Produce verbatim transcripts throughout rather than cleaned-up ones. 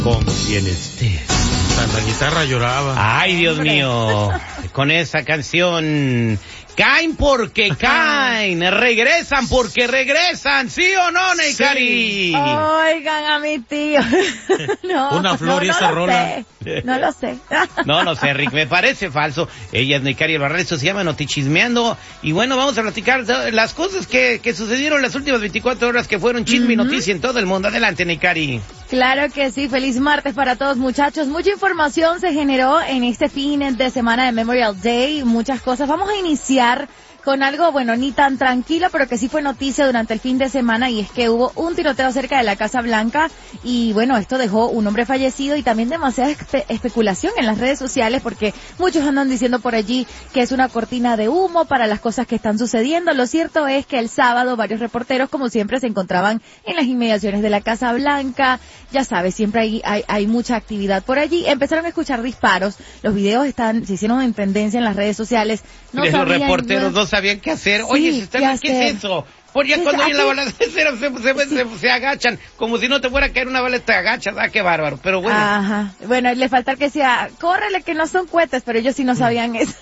con quien estés. La guitarra lloraba. Ay, Dios mío, con esa canción. Caen porque caen, regresan porque regresan, ¿sí o no, Neikari? Sí. Oigan a mi tío. No, Una flor no, y no esa lo rola. sé. No lo sé. No, no sé, Rick, me parece falso. Ella es Neikari Albarrán, esto se llama Notichismeando. Y bueno, vamos a platicar las cosas que, que sucedieron las últimas veinticuatro horas que fueron chisme uh-huh. y noticia en todo el mundo. Adelante, Neikari. Claro que sí, feliz martes para todos, muchachos. Mucha información se generó en este fin de semana de Memorial Day, muchas cosas. Vamos a iniciar con algo, bueno, ni tan tranquilo, pero que sí fue noticia durante el fin de semana, y es que hubo un tiroteo cerca de la Casa Blanca, y bueno, esto dejó un hombre fallecido y también demasiada espe- especulación en las redes sociales, porque muchos andan diciendo por allí que es una cortina de humo para las cosas que están sucediendo. Lo cierto es que el sábado varios reporteros, como siempre, se encontraban en las inmediaciones de la Casa Blanca. Ya sabes, siempre hay, hay, hay mucha actividad por allí. Empezaron a escuchar disparos, los videos están, se hicieron en tendencia en las redes sociales. No los sabían, reporteros no sabían qué hacer. Oye, sí, si están, ¿qué, ¿qué es eso? Por ya cuando oyen la balacera se, se, se, se, se agachan, como si no te fuera a caer una bala, te agachas. Ah, qué bárbaro, pero bueno. Ajá, bueno, le falta que sea, córrele que no son cohetes, pero ellos sí no sabían eso.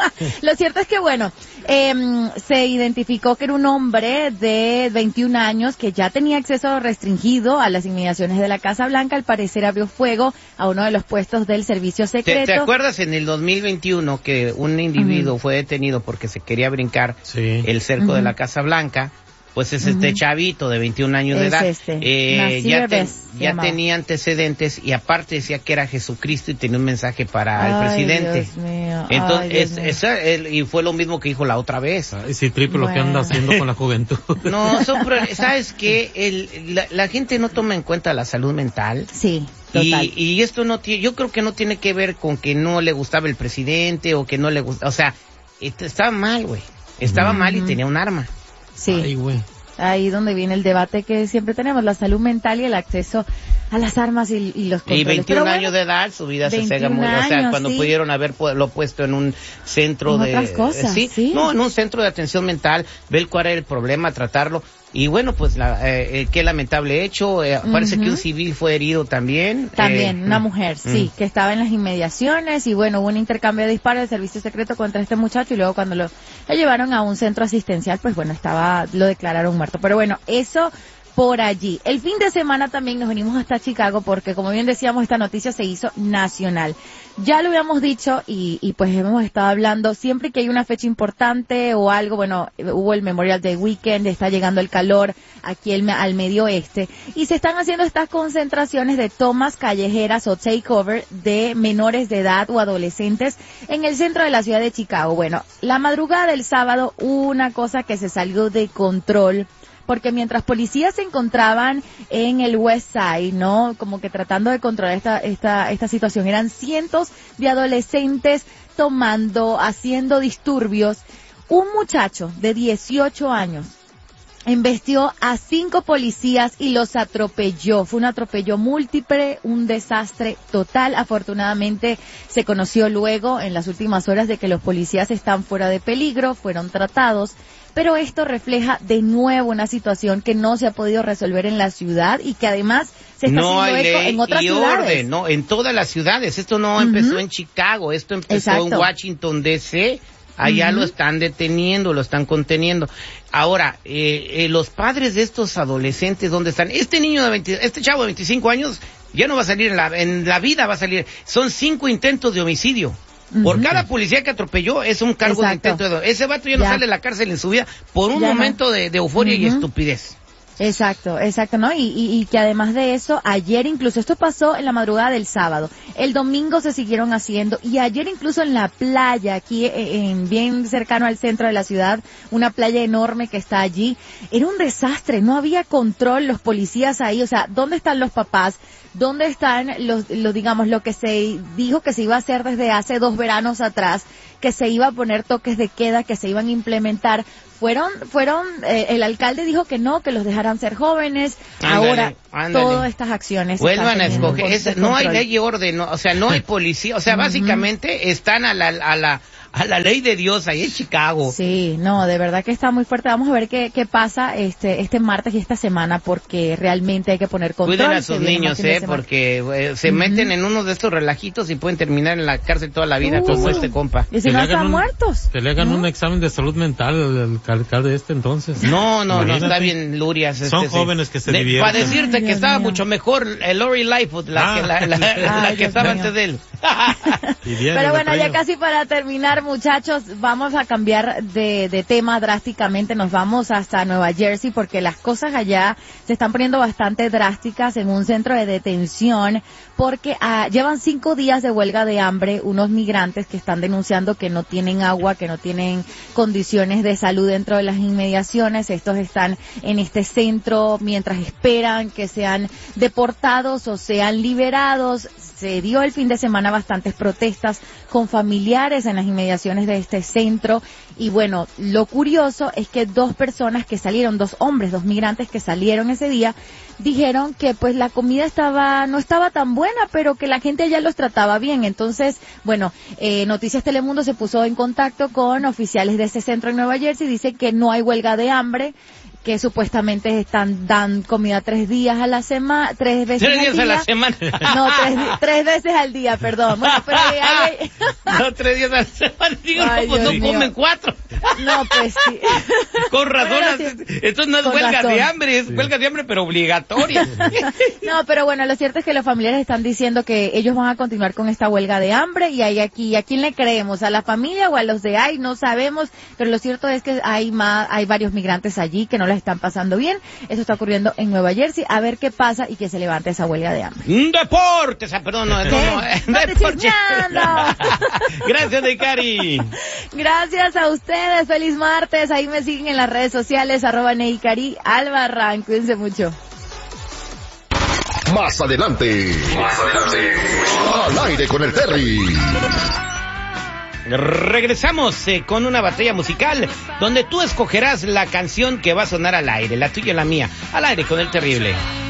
Lo cierto es que bueno, eh, se identificó que era un hombre de veintiún años que ya tenía acceso restringido a las inmediaciones de la Casa Blanca. Al parecer abrió fuego a uno de los puestos del servicio secreto. ¿Te, te acuerdas en el dos mil veintiuno que un individuo uh-huh. fue detenido porque se quería brincar sí. el cerco uh-huh. de la Casa Blanca? Pues es este uh-huh. chavito de veintiún años de es edad. Este. Eh, ya te, ya llamaba. tenía antecedentes y aparte decía que era Jesucristo y tenía un mensaje para Ay, el presidente. Dios mío. Entonces, Ay, Dios es, mío. Esa, él, y fue lo mismo que dijo la otra vez. Ay, sí, triple bueno. lo que anda haciendo con la juventud. No, son, ¿sabes qué? El, la, la gente no toma en cuenta la salud mental. Sí. Total. Y, y esto no tiene, yo creo que no tiene que ver con que no le gustaba el presidente o que no le gustaba, o sea, estaba mal, güey. Estaba uh-huh. mal y tenía un arma. Sí. Ay, güey. Ahí donde viene el debate que siempre tenemos, la salud mental y el acceso a las armas y, y los controles. Y veintiún bueno, años de edad, su vida se cega muy, o sea, cuando sí. pudieron haberlo puesto en un centro en de... otras cosas, ¿sí? sí. No, en un centro de atención mental, ver cuál era el problema, tratarlo. Y bueno, pues la, eh, eh, qué lamentable hecho, eh, uh-huh. parece que un civil fue herido también. También, eh, una mujer, mm. sí, que estaba en las inmediaciones y bueno, hubo un intercambio de disparos del servicio secreto contra este muchacho y luego cuando lo, lo llevaron a un centro asistencial, pues bueno, estaba, lo declararon muerto. Pero bueno, eso por allí. El fin de semana también nos venimos hasta Chicago porque, como bien decíamos, esta noticia se hizo nacional. Ya lo habíamos dicho y, y pues hemos estado hablando, siempre que hay una fecha importante o algo, bueno, hubo el Memorial Day Weekend, está llegando el calor aquí el, al medio oeste y se están haciendo estas concentraciones de tomas callejeras o takeover de menores de edad o adolescentes en el centro de la ciudad de Chicago. Bueno, la madrugada del sábado, una cosa que se salió de control, porque mientras policías se encontraban en el West Side, ¿no? Como que tratando de controlar esta, esta, esta situación, eran cientos de adolescentes tomando, haciendo disturbios. Un muchacho de dieciocho años embestió a cinco policías y los atropelló. Fue un atropello múltiple, un desastre total. Afortunadamente se conoció luego, en las últimas horas, de que los policías están fuera de peligro, fueron tratados. Pero esto refleja de nuevo una situación que no se ha podido resolver en la ciudad y que además se está no haciendo eco en otras y ciudades. Orden, no, en todas las ciudades. Esto no uh-huh. empezó en Chicago, esto empezó Exacto. en Washington D C. Allá uh-huh. lo están deteniendo, lo están conteniendo. Ahora, eh, eh, los padres de estos adolescentes, ¿dónde están? Este niño de veinte, este chavo de veinticinco años ya no va a salir en la, en la vida, va a salir. Son cinco intentos de homicidio. Por uh-huh. cada policía que atropelló es un cargo Exacto. de intento de... Ese vato ya no ya. sale de la cárcel en su vida por un ya momento no. de, de euforia uh-huh. y estupidez. Exacto, exacto, ¿no? Y, y, y que además de eso, ayer incluso, esto pasó en la madrugada del sábado, el domingo se siguieron haciendo, y ayer incluso en la playa, aquí en, bien cercano al centro de la ciudad, una playa enorme que está allí, era un desastre, no había control, los policías ahí, o sea, ¿dónde están los papás? ¿Dónde están los, los, digamos, lo que se dijo que se iba a hacer desde hace dos veranos atrás, que se iba a poner toques de queda, que se iban a implementar? Fueron, fueron, eh, el alcalde dijo que no, que los dejaran ser jóvenes. Ándale, Ahora, ándale. todas estas acciones. Vuelvan a escoger. Es, no hay ley y orden, no, o sea, no hay policía, o sea, uh-huh. básicamente están a la, a la, a la ley de Dios ahí en Chicago. Sí, no, de verdad que está muy fuerte. Vamos a ver qué, qué pasa este este martes y esta semana, porque realmente hay que poner control. Cuiden a sus niños, eh, porque eh, se uh-huh. meten en uno de estos relajitos y pueden terminar en la cárcel toda la vida, uh, como este compa. Y si no están un, muertos. Que le hagan ¿no? un examen de salud mental al alcalde este entonces. No, no, Imagínate. no, está bien lurias. Este, Son jóvenes que se de, divierten. Para decirte Ay, que Dios estaba mío. mucho mejor el Lori Lightfoot, la, ah. que, la, la, la, la que estaba mío. antes de él. Pero bueno, ya casi para terminar, muchachos, vamos a cambiar de, de tema drásticamente. Nos vamos hasta Nueva Jersey porque las cosas allá se están poniendo bastante drásticas en un centro de detención porque ah, llevan cinco días de huelga de hambre unos migrantes que están denunciando que no tienen agua, que no tienen condiciones de salud dentro de las inmediaciones. Estos están en este centro mientras esperan que sean deportados o sean liberados. Se dio el fin de semana bastantes protestas con familiares en las inmediaciones de este centro y bueno, lo curioso es que dos personas que salieron, dos hombres, dos migrantes que salieron ese día, dijeron que pues la comida estaba, no estaba tan buena, pero que la gente allá los trataba bien. Entonces, bueno, eh, Noticias Telemundo se puso en contacto con oficiales de ese centro en Nueva Jersey y dice que no hay huelga de hambre, que supuestamente están dan comida tres días a la semana, tres veces tres al días día. a la semana. No, tres, tres veces al día, perdón. Bueno, pero hay, hay... no, tres días a la semana. Digo, Ay, no, pues no comen cuatro. No, pues sí. Con razón, bueno, sí. Esto no es huelga razón. de hambre, es sí. huelga de hambre, pero obligatoria. No, pero bueno, lo cierto es que los familiares están diciendo que ellos van a continuar con esta huelga de hambre y hay aquí, ¿a quién le creemos? ¿A la familia o a los de ahí? No sabemos, pero lo cierto es que hay más, hay varios migrantes allí que no les están pasando bien. Eso está ocurriendo en Nueva Jersey. A ver qué pasa y que se levante esa huelga de hambre. ¡Deportes! Ah, perdón, no, no, no. ¡No te chismeando! Gracias, Neikari. Gracias a ustedes. Feliz martes. Ahí me siguen en las redes sociales, arroba Neikari Albarrán. Cuídense mucho. Más adelante. Más adelante. Al aire con el Terry. Regresamos eh, con una batalla musical donde tú escogerás la canción que va a sonar al aire, la tuya y la mía, al aire con el terrible.